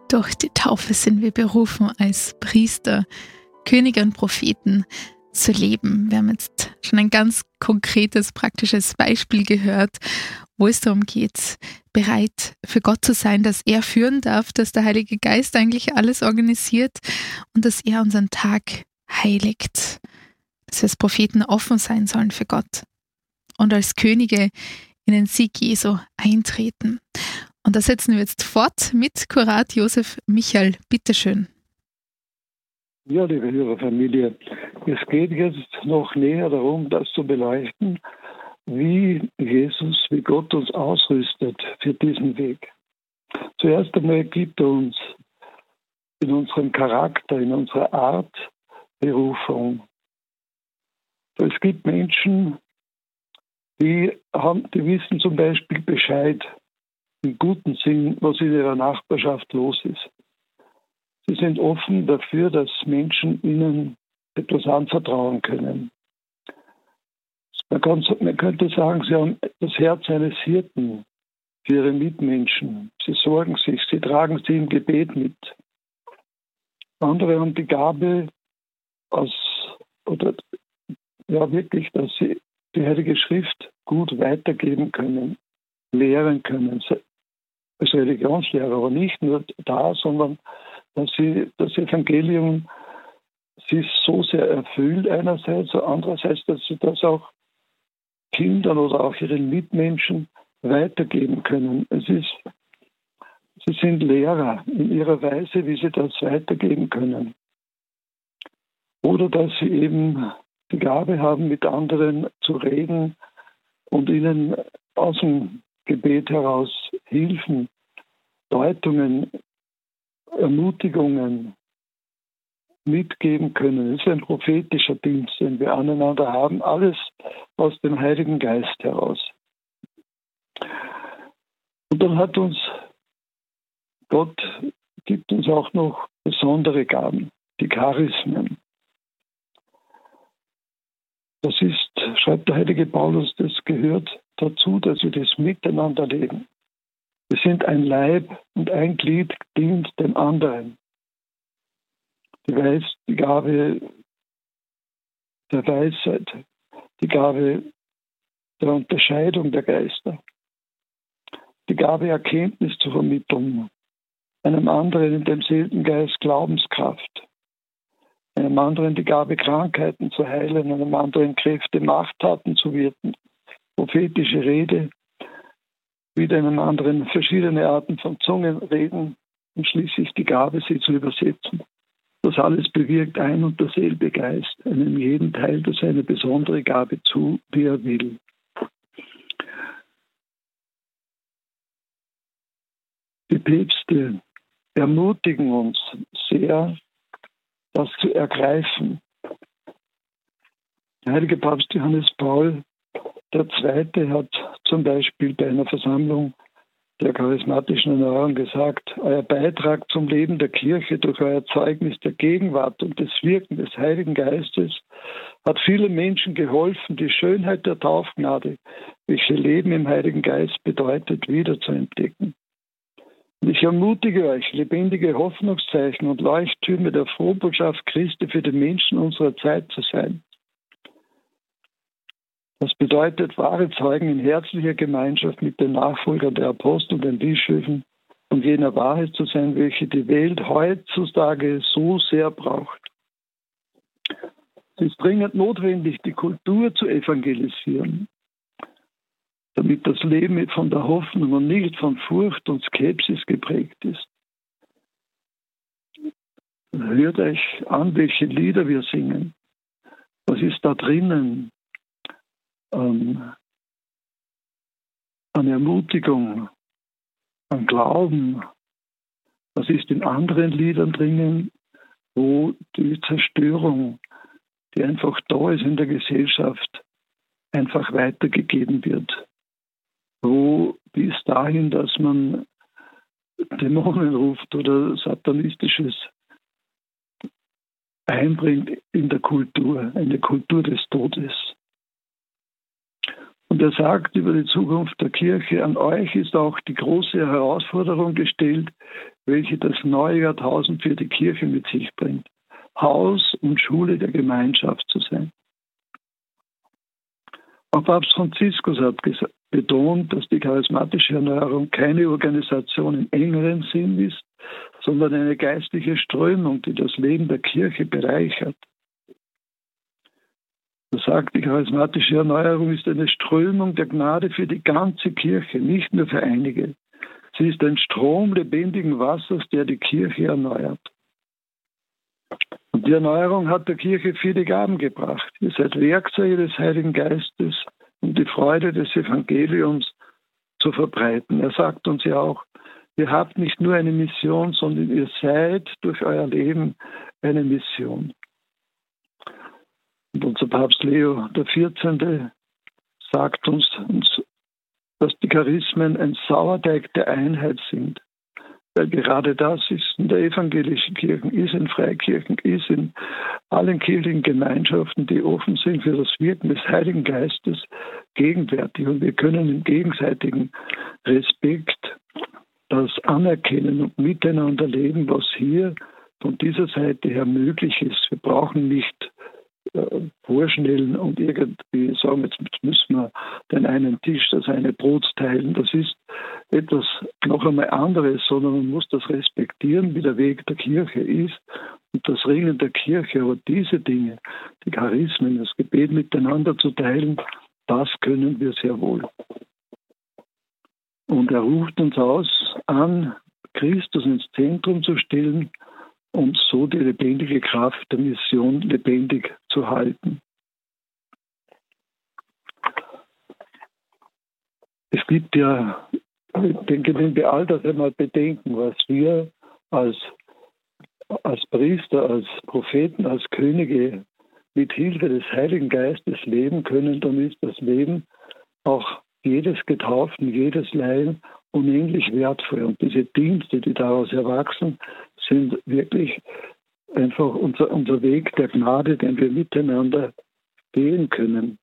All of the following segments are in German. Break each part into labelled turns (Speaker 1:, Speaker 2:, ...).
Speaker 1: Durch die Taufe sind wir berufen, als Priester, Könige und Propheten zu leben. Wir haben jetzt schon ein ganz konkretes, praktisches Beispiel gehört, wo es darum geht, bereit für Gott zu sein, dass er führen darf, dass der Heilige Geist eigentlich alles organisiert und dass er unseren Tag heiligt. Dass wir als Propheten offen sein sollen für Gott und als Könige in den Sieg Jesu eintreten. Und da setzen wir jetzt fort mit Kurat Josef Michael. Bitteschön.
Speaker 2: Ja, liebe Hörerfamilie, es geht jetzt noch näher darum, das zu beleuchten, wie Gott uns ausrüstet für diesen Weg. Zuerst einmal gibt er uns in unserem Charakter, in unserer Art Berufung. Es gibt Menschen, die wissen zum Beispiel Bescheid, im guten Sinn, was in ihrer Nachbarschaft los ist. Sie sind offen dafür, dass Menschen ihnen etwas anvertrauen können. Man könnte sagen, sie haben das Herz eines Hirten für ihre Mitmenschen. Sie sorgen sich, sie tragen sie im Gebet mit. Andere haben die Gabe, dass sie die Heilige Schrift gut weitergeben können, lehren können. Als Religionslehrer, aber nicht nur da, sondern dass sie das Evangelium sie so sehr erfüllt einerseits, und andererseits, dass sie das auch Kindern oder auch ihren Mitmenschen weitergeben können. Sie sind Lehrer in ihrer Weise, wie sie das weitergeben können. Oder dass sie eben die Gabe haben, mit anderen zu reden und ihnen aus dem Gebet heraus Hilfen, Deutungen, Ermutigungen mitgeben können. Es ist ein prophetischer Dienst, den wir aneinander haben, alles aus dem Heiligen Geist heraus. Und dann gibt uns auch noch besondere Gaben, die Charismen. Das ist, schreibt der heilige Paulus, das gehört dazu, dass wir das miteinander leben. Wir sind ein Leib und ein Glied dient dem anderen. Die Gabe der Weisheit, die Gabe der Unterscheidung der Geister, die Gabe Erkenntnis zu vermitteln, einem anderen in demselben Geist Glaubenskraft, einem anderen die Gabe Krankheiten zu heilen, einem anderen Kräfte Machttaten zu wirken, prophetische Rede, wieder einem anderen verschiedene Arten von Zungen reden und schließlich die Gabe, sie zu übersetzen. Das alles bewirkt ein und derselbe Geist, einem jeden teilt er seine besondere Gabe zu, wie er will. Die Päpste ermutigen uns sehr, das zu ergreifen. Der heilige Papst Johannes Paul II. Hat zum Beispiel bei einer Versammlung der charismatischen Erneuerung gesagt, euer Beitrag zum Leben der Kirche durch euer Zeugnis der Gegenwart und des Wirken des Heiligen Geistes hat vielen Menschen geholfen, die Schönheit der Taufgnade, welche Leben im Heiligen Geist bedeutet, wiederzuentdecken. Und ich ermutige euch, lebendige Hoffnungszeichen und Leuchttürme der Frohbotschaft Christi für die Menschen unserer Zeit zu sein. Das bedeutet, wahre Zeugen in herzlicher Gemeinschaft mit den Nachfolgern der Apostel, den Bischöfen und jener Wahrheit zu sein, welche die Welt heutzutage so sehr braucht. Es ist dringend notwendig, die Kultur zu evangelisieren, damit das Leben von der Hoffnung und nicht von Furcht und Skepsis geprägt ist. Hört euch an, welche Lieder wir singen. Was ist da drinnen? An Ermutigung, an Glauben. Was ist in anderen Liedern drinnen, wo die Zerstörung, die einfach da ist in der Gesellschaft, einfach weitergegeben wird. Wo bis dahin, dass man Dämonen ruft oder Satanistisches einbringt in der Kultur, eine Kultur des Todes. Und er sagt über die Zukunft der Kirche, an euch ist auch die große Herausforderung gestellt, welche das neue Jahrtausend für die Kirche mit sich bringt. Haus und Schule der Gemeinschaft zu sein. Auch Papst Franziskus hat betont, dass die charismatische Erneuerung keine Organisation im engeren Sinn ist, sondern eine geistliche Strömung, die das Leben der Kirche bereichert. Er sagt, die charismatische Erneuerung ist eine Strömung der Gnade für die ganze Kirche, nicht nur für einige. Sie ist ein Strom lebendigen Wassers, der die Kirche erneuert. Und die Erneuerung hat der Kirche viele Gaben gebracht. Ihr seid Werkzeuge des Heiligen Geistes, um die Freude des Evangeliums zu verbreiten. Er sagt uns ja auch, ihr habt nicht nur eine Mission, sondern ihr seid durch euer Leben eine Mission. Und unser Papst Leo XIV. Sagt uns, dass die Charismen ein Sauerteig der Einheit sind. Weil gerade das ist in der evangelischen Kirche, ist in Freikirchen, ist in allen kirchlichen Gemeinschaften, die offen sind für das Wirken des Heiligen Geistes, gegenwärtig. Und wir können im gegenseitigen Respekt das anerkennen und miteinander leben, was hier von dieser Seite her möglich ist. Wir brauchen nicht vorschnellen und irgendwie sagen, jetzt müssen wir den einen Tisch, das eine Brot teilen. Das ist etwas noch einmal anderes, sondern man muss das respektieren, wie der Weg der Kirche ist und das Ringen der Kirche. Aber diese Dinge, die Charismen, das Gebet miteinander zu teilen, das können wir sehr wohl. Und er ruft uns an, Christus ins Zentrum zu stellen und so die lebendige Kraft der Mission lebendig zu halten. Es gibt ja, ich denke, wenn wir all das einmal bedenken, was wir als Priester, als Propheten, als Könige mit Hilfe des Heiligen Geistes leben können, dann ist das Leben auch jedes Getauften, jedes Laien unendlich wertvoll. Und diese Dienste, die daraus erwachsen, sind wirklich einfach unser Weg der Gnade, den wir miteinander gehen können.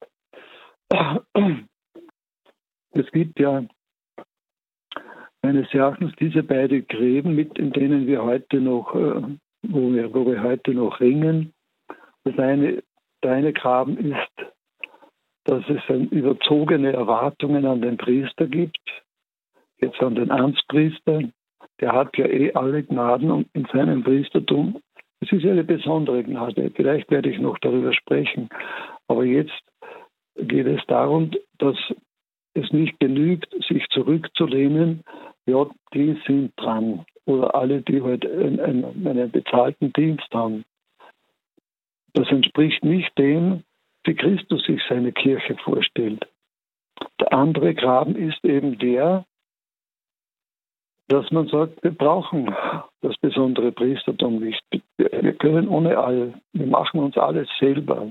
Speaker 2: Es gibt ja meines Erachtens diese beiden Gräben, in denen wir heute noch, wo wir heute noch ringen. Der eine Graben ist, dass es überzogene Erwartungen an den Priester gibt, jetzt an den Amtspriester. Der hat ja alle Gnaden in seinem Priestertum. Es ist eine besondere Gnade. Vielleicht werde ich noch darüber sprechen. Aber jetzt geht es darum, dass es nicht genügt, sich zurückzulehnen. Ja, die sind dran. Oder alle, die heute einen bezahlten Dienst haben. Das entspricht nicht dem, wie Christus sich seine Kirche vorstellt. Der andere Graben ist eben der, dass man sagt, wir brauchen das besondere Priestertum nicht. Wir können ohne all, wir machen uns alles selber.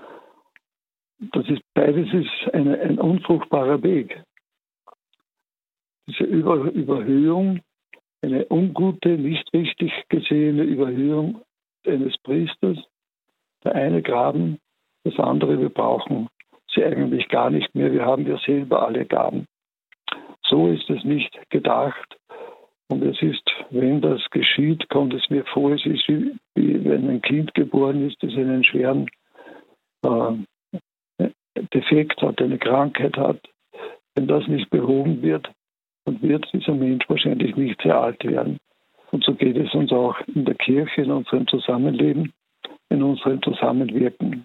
Speaker 2: Beides ist ein unfruchtbarer Weg. Diese Überhöhung, eine ungute, nicht richtig gesehene Überhöhung eines Priesters, der eine Graben, das andere, wir brauchen sie eigentlich gar nicht mehr. Wir haben ja selber alle Gaben. So ist es nicht gedacht. Und es ist, wenn das geschieht, kommt es mir vor, es ist wie wenn ein Kind geboren ist, das einen schweren Defekt hat, eine Krankheit hat. Wenn das nicht behoben wird, dann wird dieser Mensch wahrscheinlich nicht sehr alt werden. Und so geht es uns auch in der Kirche, in unserem Zusammenleben, in unserem Zusammenwirken.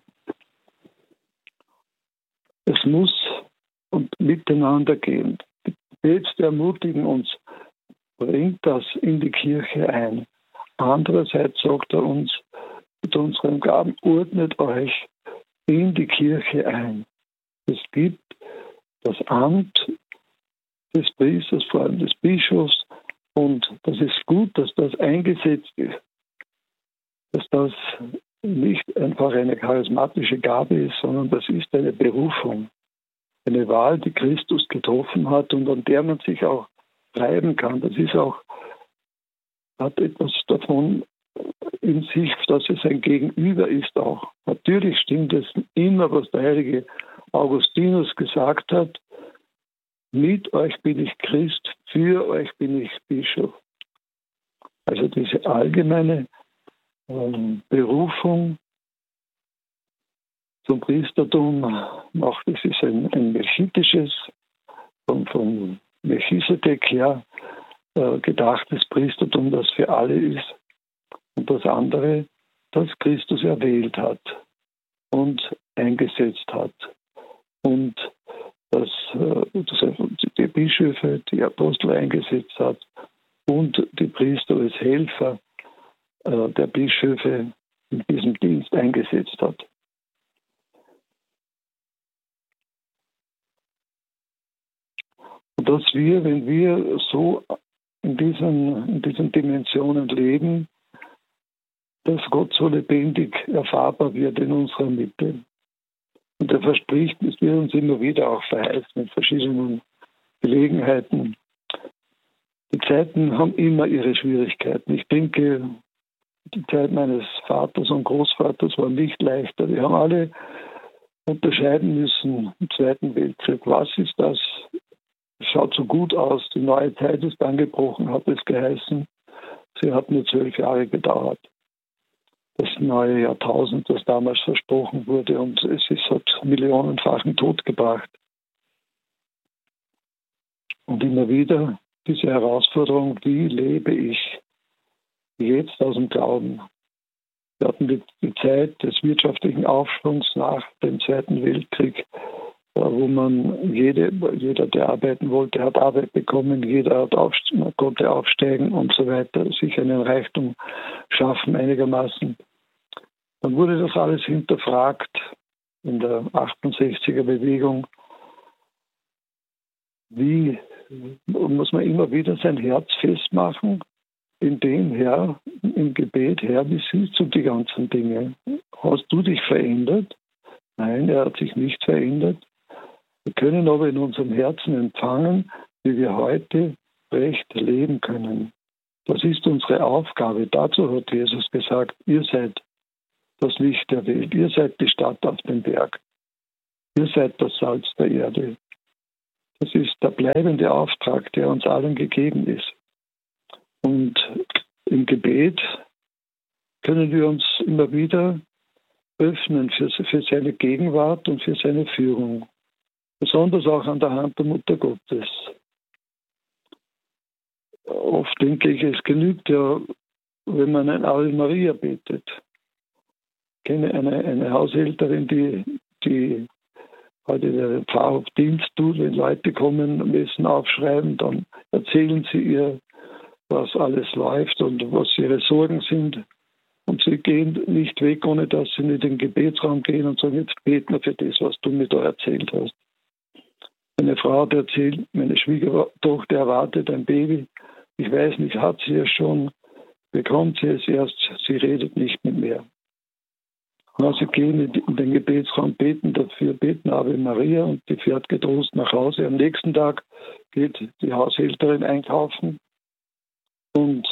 Speaker 2: Es muss und miteinander gehen. Die Päpste ermutigen uns, bringt das in die Kirche ein. Andererseits sagt er uns mit unseren Gaben, ordnet euch in die Kirche ein. Es gibt das Amt des Priesters, vor allem des Bischofs, und das ist gut, dass das eingesetzt ist. Dass das nicht einfach eine charismatische Gabe ist, sondern das ist eine Berufung. Eine Wahl, die Christus getroffen hat und an der man sich auch bleiben kann. Das ist auch, hat etwas davon in sich, dass es ein Gegenüber ist auch. Natürlich stimmt es immer, was der heilige Augustinus gesagt hat, mit euch bin ich Christ, für euch bin ich Bischof. Also diese allgemeine Berufung zum Priestertum macht, es ist ein melchitisches, vom Melchisedek her gedachtes Priestertum, das für alle ist. Und das andere, das Christus erwählt hat und eingesetzt hat. Und das die Bischöfe, die Apostel eingesetzt hat und die Priester als Helfer der Bischöfe in diesem Dienst eingesetzt hat. Und dass wir, wenn wir so in diesen Dimensionen leben, dass Gott so lebendig erfahrbar wird in unserer Mitte. Und er verspricht, es wird uns immer wieder auch verheißen in verschiedenen Gelegenheiten. Die Zeiten haben immer ihre Schwierigkeiten. Ich denke, die Zeit meines Vaters und Großvaters war nicht leichter. Die haben alle unterscheiden müssen im Zweiten Weltkrieg. Was ist das? Es schaut so gut aus. Die neue Zeit ist angebrochen, hat es geheißen. Sie hat nur 12 Jahre gedauert. Das neue Jahrtausend, das damals versprochen wurde, und hat millionenfachen Tod gebracht. Und immer wieder diese Herausforderung, wie lebe ich jetzt aus dem Glauben? Wir hatten die Zeit des wirtschaftlichen Aufschwungs nach dem Zweiten Weltkrieg, wo jeder, der arbeiten wollte, hat Arbeit bekommen, jeder konnte aufsteigen und so weiter, sich einen Reichtum schaffen einigermaßen. Dann wurde das alles hinterfragt in der 68er Bewegung. Wie muss man immer wieder sein Herz festmachen, in dem Herr, im Gebet, Herr, wie siehst du die ganzen Dinge? Hast du dich verändert? Nein, er hat sich nicht verändert. Wir können aber in unserem Herzen empfangen, wie wir heute recht leben können. Das ist unsere Aufgabe. Dazu hat Jesus gesagt, ihr seid das Licht der Welt, ihr seid die Stadt auf dem Berg, ihr seid das Salz der Erde. Das ist der bleibende Auftrag, der uns allen gegeben ist. Und im Gebet können wir uns immer wieder öffnen für seine Gegenwart und für seine Führung. Besonders auch an der Hand der Mutter Gottes. Oft denke ich, es genügt ja, wenn man ein Ave Maria betet. Ich kenne eine Haushälterin, die heute der Pfarrdienst tut, wenn Leute kommen, Messen aufschreiben, dann erzählen sie ihr, was alles läuft und was ihre Sorgen sind. Und sie gehen nicht weg, ohne dass sie in den Gebetsraum gehen und sagen, jetzt beten wir für das, was du mir da erzählt hast. Eine Frau hat erzählt, meine Schwiegertochter erwartet ein Baby. Ich weiß nicht, hat sie es schon, bekommt sie es erst, sie redet nicht mit mir. Und sie gehen in den Gebetsraum, beten dafür, beten Ave Maria und die fährt getrost nach Hause. Am nächsten Tag geht die Haushälterin einkaufen und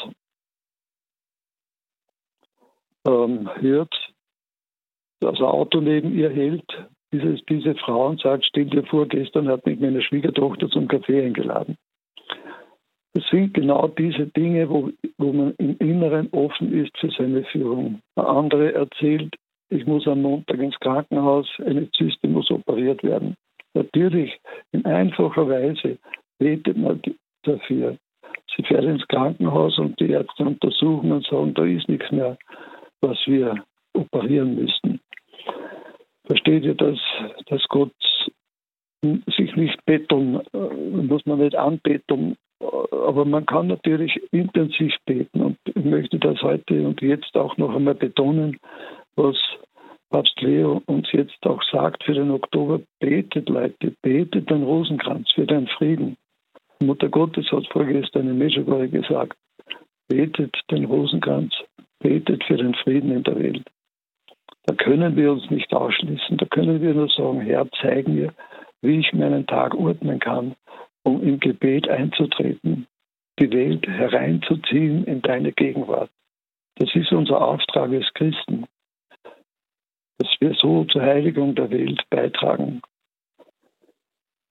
Speaker 2: hört, dass ein Auto neben ihr hält, diese Frau, und sagt, stell dir vor, gestern hat mich meine Schwiegertochter zum Kaffee eingeladen. Das sind genau diese Dinge, wo man im Inneren offen ist für seine Führung. Eine andere erzählt, ich muss am Montag ins Krankenhaus, eine Zyste muss operiert werden. Natürlich, in einfacher Weise betet man dafür. Sie fährt ins Krankenhaus und die Ärzte untersuchen und sagen, da ist nichts mehr, was wir operieren müssten. Versteht ihr, dass Gott sich nicht betteln, muss man nicht anbetteln, aber man kann natürlich intensiv beten. Und ich möchte das heute und jetzt auch noch einmal betonen, was Papst Leo uns jetzt auch sagt für den Oktober. Betet, Leute, betet den Rosenkranz für den Frieden. Mutter Gottes hat vorgestern in Medjugorje gesagt, betet den Rosenkranz, betet für den Frieden in der Welt. Da können wir uns nicht ausschließen, da können wir nur sagen, Herr, zeig mir, wie ich meinen Tag ordnen kann, um im Gebet einzutreten, die Welt hereinzuziehen in deine Gegenwart. Das ist unser Auftrag als Christen, dass wir so zur Heiligung der Welt beitragen.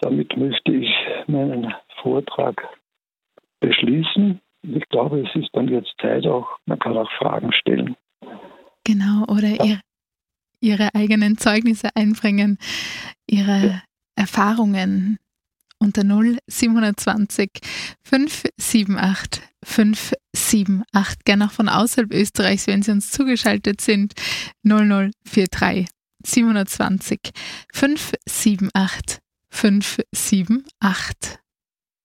Speaker 2: damit möchte ich meinen Vortrag beschließen. Ich glaube, es ist dann jetzt Zeit auch, man kann auch Fragen stellen.
Speaker 1: Genau, oder Ihre eigenen Zeugnisse einbringen, Ihre Erfahrungen unter 0720 578 578. Gerne auch von außerhalb Österreichs, wenn Sie uns zugeschaltet sind, 0043 720 578 578.